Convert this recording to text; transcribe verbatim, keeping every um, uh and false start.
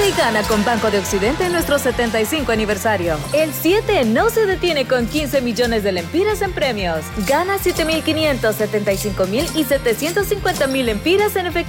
y gana con Banco de Occidente en nuestro setenta y cinco aniversario. El siete no se detiene con quince millones de lempiras en premios. Gana siete mil quinientos, setenta y cinco mil y setecientos cincuenta mil lempiras en efectivo.